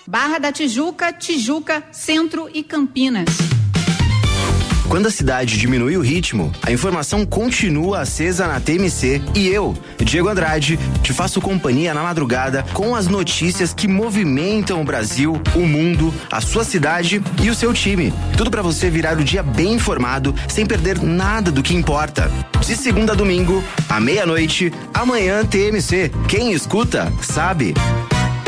Barra da Tijuca, Tijuca, Centro e Campinas. Quando a cidade diminui o ritmo, a informação continua acesa na TMC e eu, Diego Andrade, te faço companhia na madrugada com as notícias que movimentam o Brasil, o mundo, a sua cidade e o seu time. Tudo para você virar o dia bem informado, sem perder nada do que importa. De segunda a domingo, à meia-noite, amanhã TMC. Quem escuta, sabe.